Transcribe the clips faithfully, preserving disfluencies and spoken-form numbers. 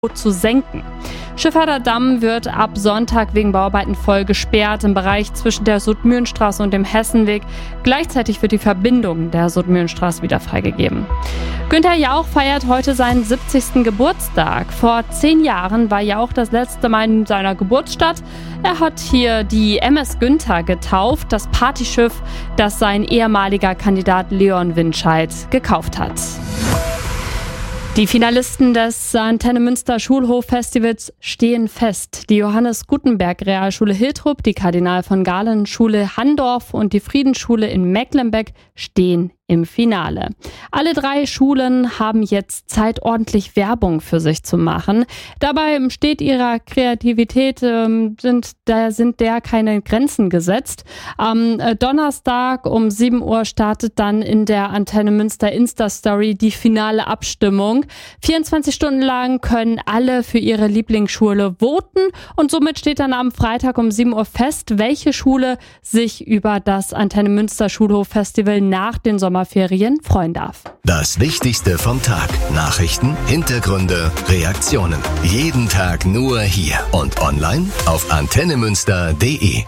zu senken. Schifferder Damm wird ab Sonntag wegen Bauarbeiten voll gesperrt im Bereich zwischen der Sudmühlenstraße und dem Hessenweg. Gleichzeitig wird die Verbindung der Sudmühlenstraße wieder freigegeben. Günther Jauch feiert heute seinen siebzigsten Geburtstag. Vor zehn Jahren war Jauch das letzte Mal in seiner Geburtsstadt. Er hat hier die M S Günther getauft, das Partyschiff, das sein ehemaliger Kandidat Leon Winscheid gekauft hat. Die Finalisten des Antenne Münster Schulhof-Festivals stehen fest. Die Johannes Gutenberg Realschule Hiltrup, die Kardinal von Galen Schule Handorf und die Friedensschule in Mecklenbeck stehen im Finale. Alle drei Schulen haben jetzt Zeit, ordentlich Werbung für sich zu machen. Dabei steht ihrer Kreativität, ähm, sind, da sind der keine Grenzen gesetzt. Am äh, Donnerstag um sieben Uhr startet dann in der Antenne Münster Insta-Story die finale Abstimmung. vierundzwanzig Stunden lang können alle für ihre Lieblingsschule voten und somit steht dann am Freitag um sieben Uhr fest, welche Schule sich über das Antenne Münster Schulhof-Festival nach den Sommerferien freuen darf. Das Wichtigste vom Tag. Nachrichten, Hintergründe, Reaktionen. Jeden Tag nur hier und online auf antenne münster punkt de.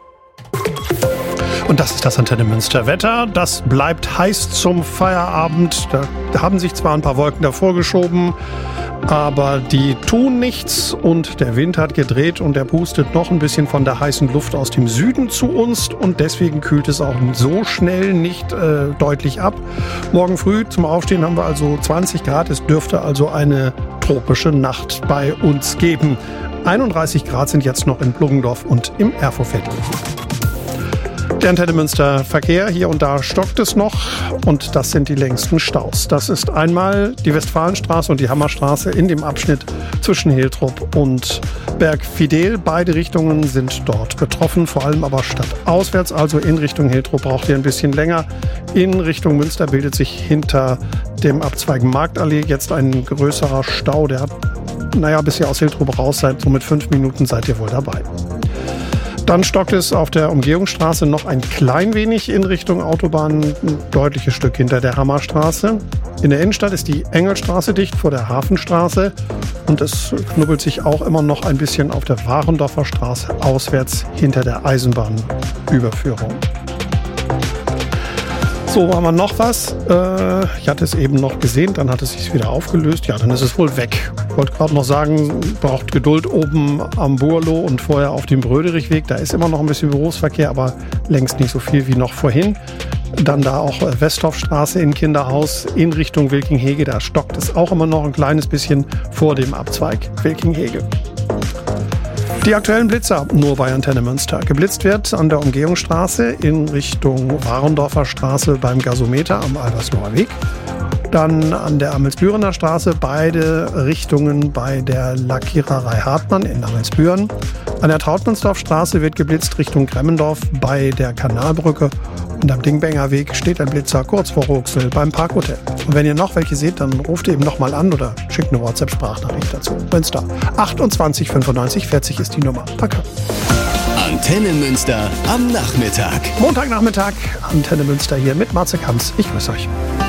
Und das ist das Antenne Münster Wetter. Das bleibt heiß zum Feierabend. Da haben sich zwar ein paar Wolken davor geschoben, aber die tun nichts und der Wind hat gedreht und er pustet noch ein bisschen von der heißen Luft aus dem Süden zu uns und deswegen kühlt es auch so schnell nicht äh, deutlich ab. Morgen früh zum Aufstehen haben wir also zwanzig Grad. Es dürfte also eine tropische Nacht bei uns geben. einunddreißig Grad sind jetzt noch in Pluggendorf und im Erfurtviertel. Der Antenne Münster Verkehr, hier und da stockt es noch und das sind die längsten Staus. Das ist einmal die Westfalenstraße und die Hammerstraße in dem Abschnitt zwischen Hiltrup und Bergfidel. Beide Richtungen sind dort betroffen, vor allem aber stadtauswärts, also in Richtung Hiltrup braucht ihr ein bisschen länger. In Richtung Münster bildet sich hinter dem Abzweigen Marktallee jetzt ein größerer Stau, der hat, naja, bis ihr aus Hiltrup raus seid, so mit fünf Minuten seid ihr wohl dabei. Dann stockt es auf der Umgehungsstraße noch ein klein wenig in Richtung Autobahn, ein deutliches Stück hinter der Hammerstraße. In der Innenstadt ist die Engelstraße dicht vor der Hafenstraße und es knubbelt sich auch immer noch ein bisschen auf der Warendorfer Straße auswärts hinter der Eisenbahnüberführung. So, haben wir noch was? Äh, ich hatte es eben noch gesehen, dann hat es sich wieder aufgelöst. Ja, dann ist es wohl weg. Ich wollte gerade noch sagen, braucht Geduld oben am Burlo und vorher auf dem Bröderichweg. Da ist immer noch ein bisschen Berufsverkehr, aber längst nicht so viel wie noch vorhin. Dann da auch Westhoffstraße in Kinderhaus in Richtung Wilkinghege. Da stockt es auch immer noch ein kleines bisschen vor dem Abzweig Wilkinghege. Die aktuellen Blitzer nur bei Antenne Münster. Geblitzt wird an der Umgehungsstraße in Richtung Warendorfer Straße beim Gasometer am Albersloher Weg. Dann an der Amelsbürener Straße beide Richtungen bei der Lackiererei Hartmann in Amelsbüren. An der Trautmannsdorfstraße wird geblitzt Richtung Gremmendorf bei der Kanalbrücke. Und am Dingbenger Weg steht ein Blitzer kurz vor Ruxel beim Parkhotel. Und wenn ihr noch welche seht, dann ruft ihr eben nochmal an oder schickt eine WhatsApp-Sprachnachricht dazu. Münster achtundzwanzig fünfundneunzig vierzig ist die Nummer. Danke. Antenne Münster am Nachmittag. Montagnachmittag, Antenne Münster hier mit Marze Kamps. Ich grüße euch.